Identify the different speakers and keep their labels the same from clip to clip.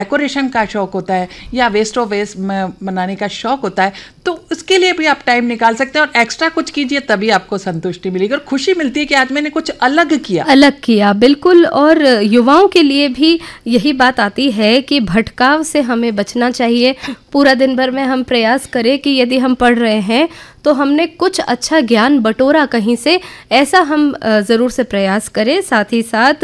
Speaker 1: Decoration का शौक होता है या वेस्ट ऑफ वेस्ट बनाने का शौक होता है, तो उसके लिए भी आप टाइम निकाल सकते हैं और एक्स्ट्रा कुछ कीजिए, तभी आपको संतुष्टि मिलेगी और खुशी मिलती है कि आज मैंने कुछ अलग किया।
Speaker 2: बिल्कुल। और युवाओं के लिए भी यही बात आती है कि भटकाव से हमें बचना चाहिए। पूरा दिन भर में हम प्रयास करें कि यदि हम पढ़ रहे हैं तो हमने कुछ अच्छा ज्ञान बटोरा कहीं से, ऐसा हम ज़रूर से प्रयास करें। साथ ही साथ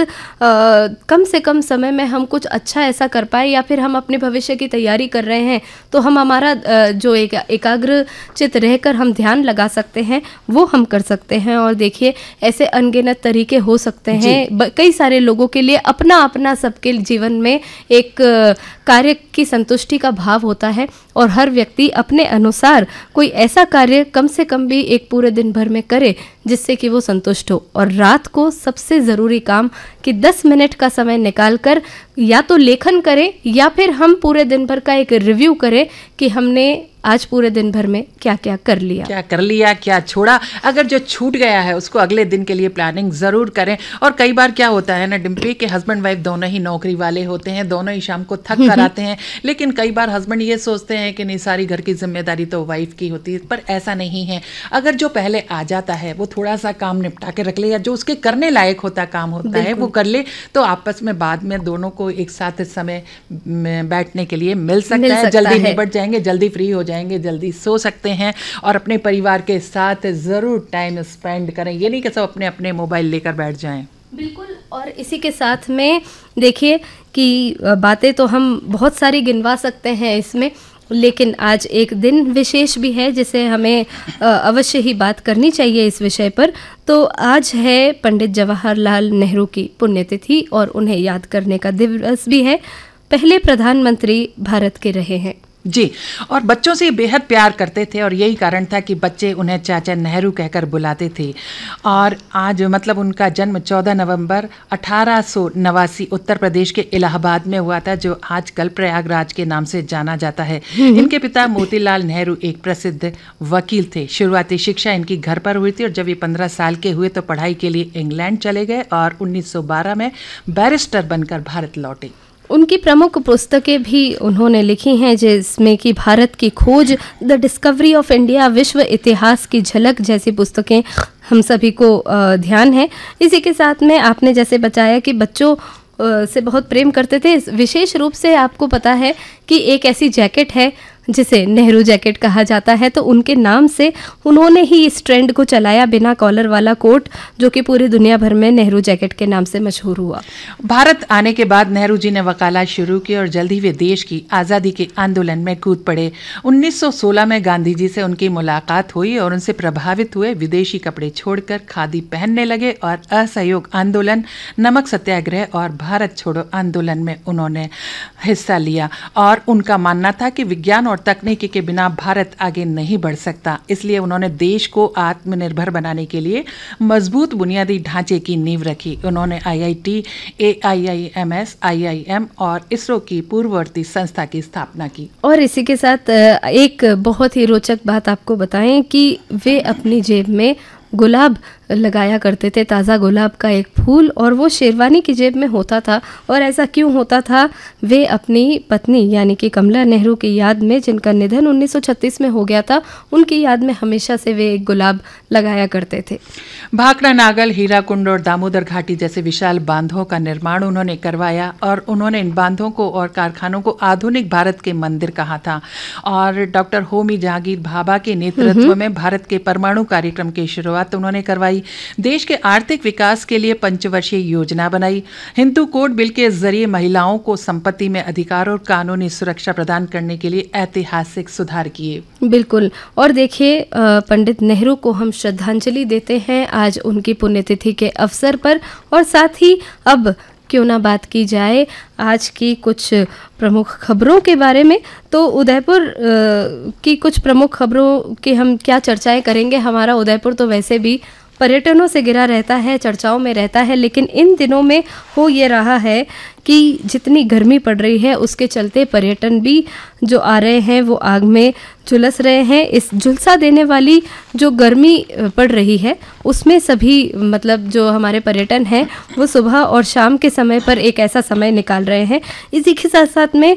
Speaker 2: कम से कम समय में हम कुछ अच्छा ऐसा कर पाए, या फिर हम अपने भविष्य की तैयारी कर रहे हैं तो हम हमारा जो एकाग्र चित्त रहकर हम ध्यान लगा सकते हैं वो हम कर सकते हैं। और देखिए ऐसे अनगिनत तरीके हो सकते हैं कई सारे लोगों के लिए। अपना अपना सबके जीवन में एक कार्य की संतुष्टि का भाव होता है और हर व्यक्ति अपने अनुसार कोई ऐसा कार्य कम से कम भी एक पूरे दिन भर में करे जिससे कि वो संतुष्ट हो। और रात को सबसे ज़रूरी काम कि 10 मिनट का समय निकालकर या तो लेखन करें या फिर हम पूरे दिन भर का एक रिव्यू करें कि हमने आज पूरे दिन भर में क्या क्या कर लिया,
Speaker 1: क्या छोड़ा। अगर जो छूट गया है उसको अगले दिन के लिए प्लानिंग ज़रूर करें। और कई बार क्या होता है ना डिम्पी, के हस्बैंड वाइफ दोनों ही नौकरी वाले होते हैं, दोनों ही शाम को थक कर आते हैं, लेकिन कई बार हस्बैंड ये सोचते हैं कि नहीं सारी घर की जिम्मेदारी तो वाइफ की होती है, पर ऐसा नहीं है। अगर जो पहले आ जाता है वो थोड़ा सा काम निपटा के रख ले या जो उसके करने लायक होता काम होता है वो कर ले, तो आपस में बाद में दोनों को एक साथ समय बैठने के लिए मिल सकता है। जल्दी निपट जाएंगे, जल्दी फ्री हो जाएंगे, जल्दी सो सकते हैं और अपने परिवार के साथ ज़रूर टाइम स्पेंड करें। ये नहीं कि सब अपने अपने मोबाइल लेकर बैठ जाएं।
Speaker 2: बिल्कुल। और इसी के साथ में देखिए कि बातें तो हम बहुत सारी गिनवा सकते हैं इसमें, लेकिन आज एक दिन विशेष भी है जिसे हमें अवश्य ही बात करनी चाहिए इस विषय पर। तो आज है पंडित जवाहरलाल नेहरू की पुण्यतिथि और उन्हें याद करने का दिवस भी है। पहले प्रधानमंत्री भारत के रहे हैं
Speaker 1: जी, और बच्चों से बेहद प्यार करते थे और यही कारण था कि बच्चे उन्हें चाचा नेहरू कहकर बुलाते थे। और आज मतलब उनका जन्म 14 नवंबर 1889 उत्तर प्रदेश के इलाहाबाद में हुआ था, जो आजकल प्रयागराज के नाम से जाना जाता है। इनके पिता मोतीलाल नेहरू एक प्रसिद्ध वकील थे। शुरुआती शिक्षा इनकी घर पर हुई थी और जब ये 15 साल के हुए तो पढ़ाई के लिए इंग्लैंड चले गए और 1912 में बैरिस्टर बनकर भारत लौटे।
Speaker 2: उनकी प्रमुख पुस्तकें भी उन्होंने लिखी हैं जिसमें कि भारत की खोज, द डिस्कवरी ऑफ इंडिया, विश्व इतिहास की झलक जैसी पुस्तकें हम सभी को ध्यान है। इसी के साथ में आपने जैसे बताया कि बच्चों से बहुत प्रेम करते थे। विशेष रूप से आपको पता है कि एक ऐसी जैकेट है जिसे नेहरू जैकेट कहा जाता है, तो उनके नाम से उन्होंने ही इस ट्रेंड को चलाया, बिना कॉलर वाला कोट, जो कि पूरी दुनिया भर में नेहरू जैकेट के नाम से मशहूर हुआ।
Speaker 1: भारत आने के बाद नेहरू जी ने वकालत शुरू की और जल्द ही वे देश की आज़ादी के आंदोलन में कूद पड़े। 1916 में गांधी जी से उनकी मुलाकात हुई और उनसे प्रभावित हुए विदेशी कपड़े छोड़कर खादी पहनने लगे और असहयोग आंदोलन, नमक सत्याग्रह और भारत छोड़ो आंदोलन में उन्होंने हिस्सा लिया। और उनका मानना था कि विज्ञान और तकनीकी के बिना भारत आगे नहीं बढ़ सकता, इसलिए उन्होंने देश को आत्मनिर्भर बनाने के लिए मजबूत बुनियादी ढांचे की नींव रखी। उन्होंने IIT, AIIMS, IIM और इसरो की पूर्ववर्ती संस्था की स्थापना की।
Speaker 2: और इसी के साथ एक बहुत ही रोचक बात आपको बताएं कि वे अपनी जेब में गुलाब लगाया करते थे, ताज़ा गुलाब का एक फूल, और वो शेरवानी की जेब में होता था। और ऐसा क्यों होता था? वे अपनी पत्नी यानी कि कमला नेहरू की याद में, जिनका निधन 1936 में हो गया था, उनकी याद में हमेशा से वे एक गुलाब लगाया करते थे।
Speaker 1: भाखड़ा नागल, हीराकुंड और दामोदर घाटी जैसे विशाल बांधों का निर्माण उन्होंने करवाया और उन्होंने इन बांधों को और कारखानों को आधुनिक भारत के मंदिर कहा था। और डॉक्टर होमी जहांगीर भाभा के नेतृत्व में भारत के परमाणु कार्यक्रम की शुरुआत उन्होंने करवाई। देश के आर्थिक विकास के लिए पंचवर्षीय योजना बनाई। हिंदू कोड बिल के जरिए महिलाओं को संपत्ति में अधिकार और कानूनी सुरक्षा प्रदान करने के लिए ऐतिहासिक सुधार किए।
Speaker 2: बिल्कुल। और देखिए पंडित नेहरू को हम श्रद्धांजलि देते हैं आज उनकी पुण्यतिथि के अवसर पर। और साथ ही अब क्यों ना बात की जाए आज की कुछ प्रमुख खबरों के बारे में। तो उदयपुर की कुछ प्रमुख खबरों की हम क्या चर्चाएं करेंगे। हमारा उदयपुर तो वैसे भी पर्यटनों से घिरा रहता है, चर्चाओं में रहता है, लेकिन इन दिनों में हो ये रहा है कि जितनी गर्मी पड़ रही है उसके चलते पर्यटन भी जो आ रहे हैं वो आग में झुलस रहे हैं। इस झुलसा देने वाली जो गर्मी पड़ रही है उसमें सभी मतलब जो हमारे पर्यटन हैं वो सुबह और शाम के समय पर एक ऐसा समय निकाल रहे हैं। इसी के साथ साथ में